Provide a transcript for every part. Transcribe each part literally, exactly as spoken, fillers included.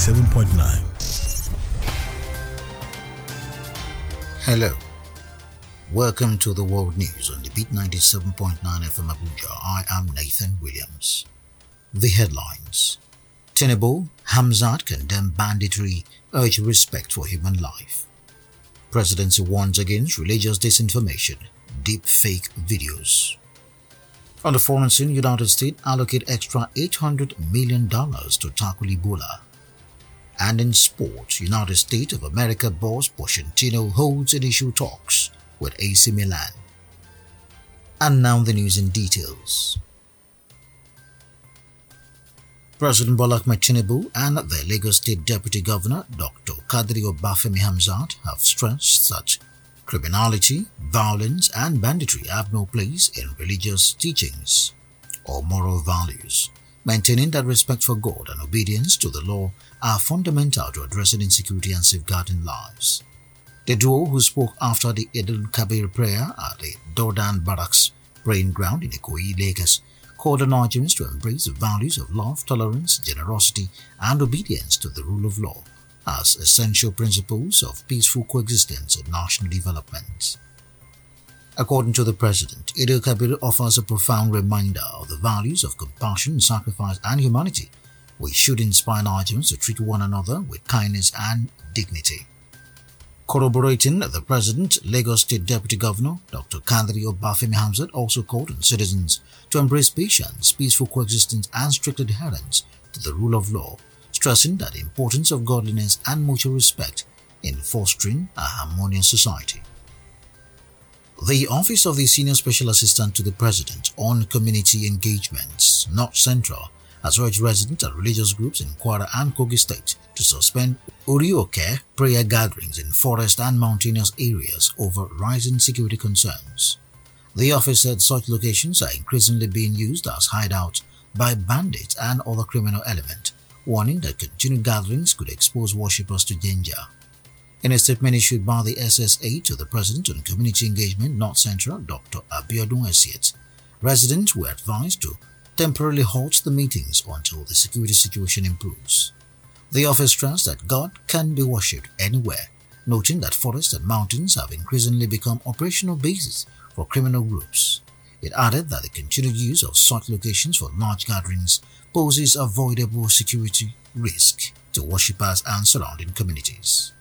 ninety-seven point nine. Hello. Welcome to the World News on the Beat ninety-seven point nine F M Abuja. I am Nathan Williams. The headlines. Tinubu, Hamzat condemn banditry, urge respect for human life. Presidency warns against religious disinformation, deep fake videos. On the foreign scene, United States allocate extra eight hundred million dollars to tackle Ebola. And in sports, United States of America boss Pochettino holds initial talks with A C Milan. And now the news in details. President Bola Ahmed Tinubu and the Lagos State Deputy Governor Doctor Kadri Obafemi Hamzat have stressed that criminality, violence and banditry have no place in religious teachings or moral values, maintaining that respect for God and obedience to the law are fundamental to addressing insecurity and safeguarding lives. The duo, who spoke after the Eid al-Kabir prayer at the Dordan Barracks praying ground in Ikoyi, Lagos, called on Nigerians to embrace the values of love, tolerance, generosity and obedience to the rule of law as essential principles of peaceful coexistence and national development. According to the President, Eid al-Kabir offers a profound reminder of the values of compassion, sacrifice and humanity, which should inspire Nigerians to treat one another with kindness and dignity. Corroborating the President, Lagos State Deputy Governor Doctor Kadri Obafemi Hamzat also called on citizens to embrace patience, peaceful coexistence and strict adherence to the rule of law, stressing that the importance of godliness and mutual respect in fostering a harmonious society. The Office of the Senior Special Assistant to the President on Community Engagements, North Central, has urged residents and religious groups in Kwara and Kogi State to suspend Orioke prayer gatherings in forest and mountainous areas over rising security concerns. The office said such locations are increasingly being used as hideouts by bandits and other criminal elements, warning that continued gatherings could expose worshippers to danger. In a statement issued by the S S A to the President on Community Engagement North Central, Doctor Abiodun Esiet, residents were advised to temporarily halt the meetings until the security situation improves. The office stressed that God can be worshipped anywhere, noting that forests and mountains have increasingly become operational bases for criminal groups. It added that the continued use of such locations for large gatherings poses avoidable security risk to worshippers and surrounding communities.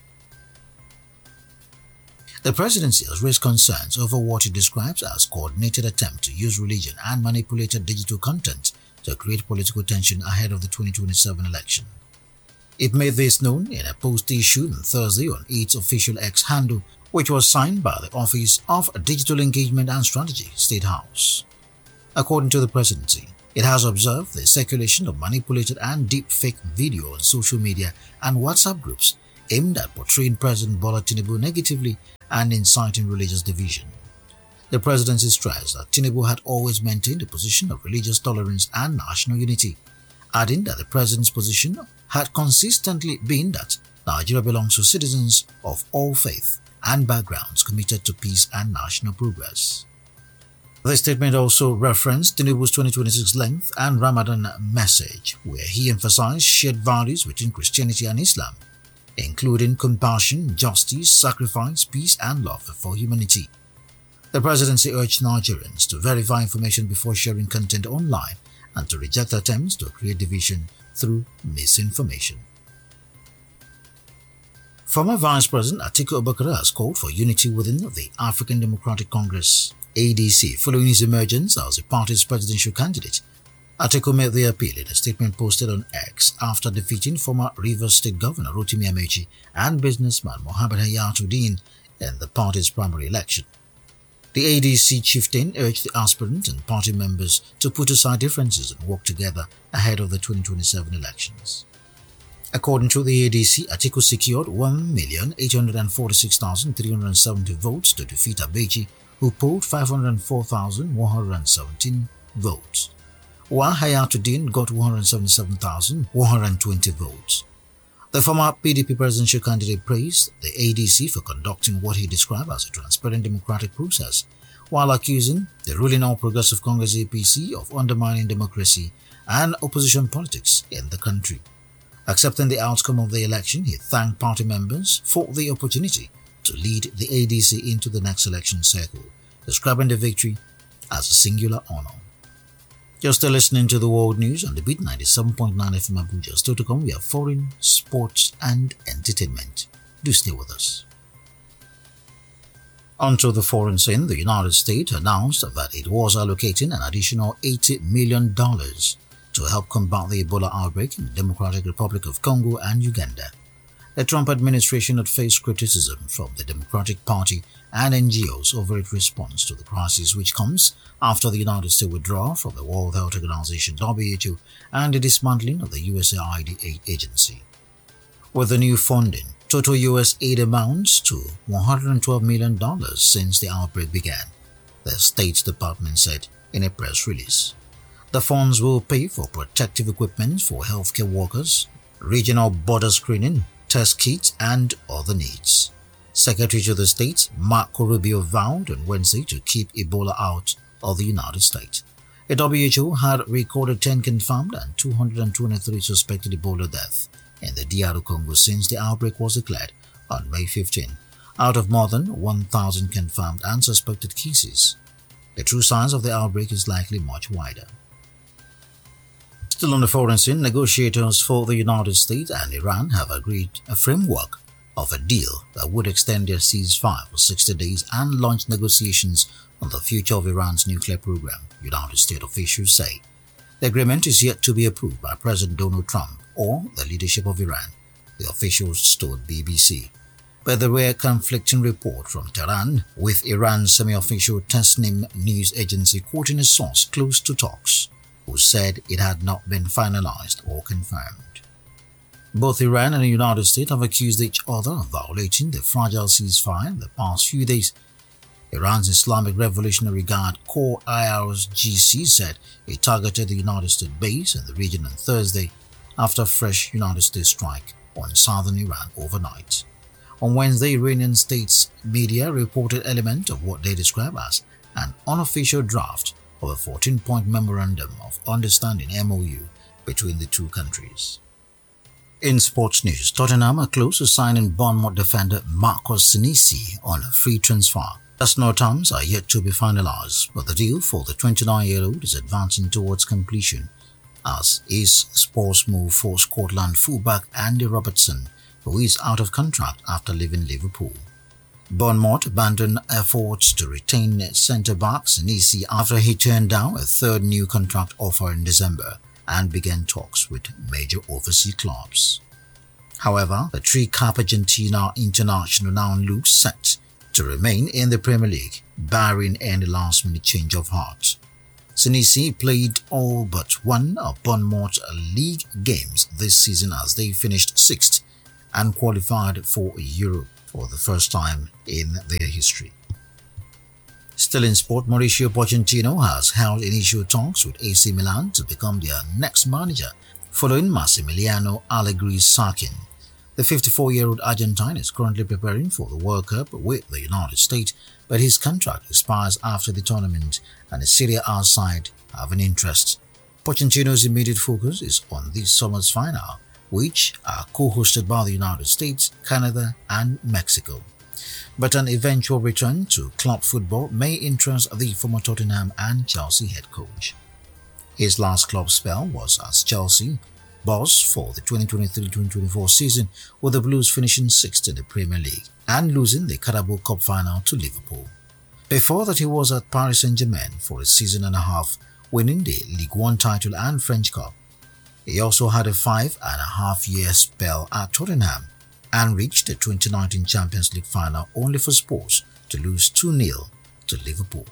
The presidency has raised concerns over what it describes as coordinated attempt to use religion and manipulated digital content to create political tension ahead of the twenty twenty-seven election. It made this known in a post issued on Thursday on its official X handle, which was signed by the Office of Digital Engagement and Strategy, State House. According to the presidency, it has observed the circulation of manipulated and deep-fake video on social media and WhatsApp groups aimed at portraying President Bola Tinubu negatively and inciting religious division. The presidency stressed that Tinubu had always maintained a position of religious tolerance and national unity, adding that the president's position had consistently been that Nigeria belongs to citizens of all faith and backgrounds committed to peace and national progress. The statement also referenced Tinubu's twenty twenty-six length and Ramadan message, where he emphasized shared values between Christianity and Islam, including compassion, justice, sacrifice, peace and love for humanity. The presidency urged Nigerians to verify information before sharing content online and to reject attempts to create division through misinformation. Former Vice President Atiku Abubakar has called for unity within the African Democratic Congress A D C following his emergence as the party's presidential candidate. Atiku made the appeal in a statement posted on X after defeating former Rivers State Governor Rotimi Amechi and businessman Mohammed Hayatuddin in the party's primary election. The A D C chieftain urged the aspirant and party members to put aside differences and work together ahead of the twenty twenty-seven elections. According to the A D C, Atiku secured one million eight hundred forty-six thousand three hundred seventy votes to defeat Amechi, who polled five hundred four thousand one hundred seventeen votes, while Hayatuddin got one hundred seventy-seven thousand one hundred twenty votes. The former P D P presidential candidate praised the A D C for conducting what he described as a transparent democratic process, while accusing the ruling All Progressive Congress A P C of undermining democracy and opposition politics in the country. Accepting the outcome of the election, he thanked party members for the opportunity to lead the A D C into the next election cycle, describing the victory as a singular honor. You're still listening to the world news on the Beat ninety-seven point nine F M Abuja. Still to come, we have foreign, sports and entertainment. Do stay with us. Onto the foreign scene, the United States announced that it was allocating an additional eighty million dollars to help combat the Ebola outbreak in the Democratic Republic of Congo and Uganda. The Trump administration had faced criticism from the Democratic Party and N G Os over its response to the crisis, which comes after the United States withdrawal from the World Health Organization W H O and the dismantling of the U S A I D aid agency. With the new funding, total U S aid amounts to one hundred twelve million dollars since the outbreak began, the State Department said in a press release. The funds will pay for protective equipment for healthcare workers, regional border screening, test kits, and other needs. Secretary to the State, Marco Rubio, vowed on Wednesday to keep Ebola out of the United States. The W H O had recorded ten confirmed and two hundred twenty-three suspected Ebola deaths in the D R Congo since the outbreak was declared on May fifteenth, out of more than one thousand confirmed and suspected cases. The true size of the outbreak is likely much wider. Still on the foreign scene, negotiators for the United States and Iran have agreed a framework of a deal that would extend their ceasefire for sixty days and launch negotiations on the future of Iran's nuclear program, United States officials say. The agreement is yet to be approved by President Donald Trump or the leadership of Iran, the officials told B B C. But there were conflicting reports from Tehran, with Iran's semi-official Tasnim news agency quoting a source close to talks, who said it had not been finalized or confirmed. Both Iran and the United States have accused each other of violating the fragile ceasefire in the past few days. Iran's Islamic Revolutionary Guard Corps I R G C said it targeted the United States base in the region on Thursday after a fresh United States strike on southern Iran overnight. On Wednesday, Iranian state's media reported elements of what they describe as an unofficial draft of a fourteen-point memorandum of understanding M O U between the two countries. In sports news, Tottenham are close to signing Bournemouth defender Marcos Senesi on a free transfer. Personal terms are yet to be finalized, but the deal for the twenty-nine-year-old is advancing towards completion as is Spurs' move for Scotland fullback Andy Robertson, who is out of contract after leaving Liverpool. Bournemouth abandoned efforts to retain centre-back Senesi after he turned down a third new contract offer in December and began talks with major overseas clubs. However, the three-cap Argentina international now looks set to remain in the Premier League, barring any last-minute change of heart. Senesi played all but one of Bournemouth's league games this season as they finished sixth and qualified for Europe for the first time in their history. Still in sport, Mauricio Pochettino has held initial talks with A C Milan to become their next manager following Massimiliano Allegri's sacking. The fifty-four-year-old Argentine is currently preparing for the World Cup with the United States, but his contract expires after the tournament and the Serie A side have an interest. Pochettino's immediate focus is on this summer's final, which are co-hosted by the United States, Canada and Mexico. But an eventual return to club football may interest the former Tottenham and Chelsea head coach. His last club spell was as Chelsea boss for the twenty twenty-three twenty twenty-four season, with the Blues finishing sixth in the Premier League and losing the Carabao Cup final to Liverpool. Before that, he was at Paris Saint-Germain for a season and a half, winning the Ligue one title and French Cup. He also had a five and a half year spell at Tottenham and reached the twenty nineteen Champions League final only for Spurs to lose two nil to Liverpool.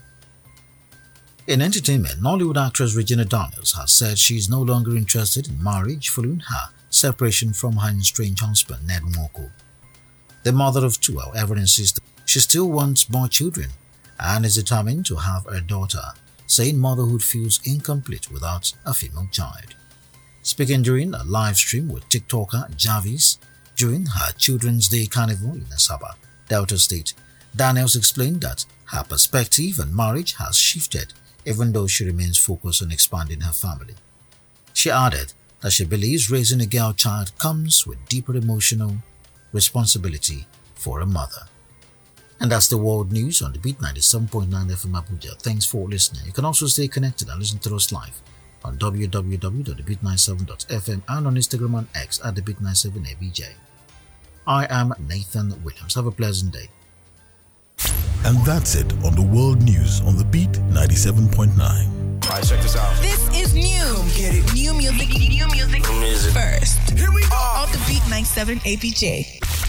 In entertainment, Nollywood actress Regina Daniels has said she is no longer interested in marriage following her separation from her estranged husband Ned Nwoko. The mother of two, however, insists she still wants more children and is determined to have a daughter, saying motherhood feels incomplete without a female child. Speaking during a live stream with TikToker Jarvis during her Children's Day Carnival in Asaba, Delta State, Daniels explained that her perspective on marriage has shifted even though she remains focused on expanding her family. She added, that she believes raising a girl child comes with deeper emotional responsibility for a mother. And that's the world news on the Beat ninety-seven point nine F M Abuja. Thanks for listening. You can also stay connected and listen to us live on w w w dot the beat ninety-seven dot f m and on Instagram and X at the beat ninety-seven A B J. I am Nathan Williams. Have a pleasant day. And that's it on the world news on the Beat ninety-seven point nine. Alright, check this out. This is new. Come get it. New music. New music. New music. First. Here we go. On the Beat ninety-seven A B J.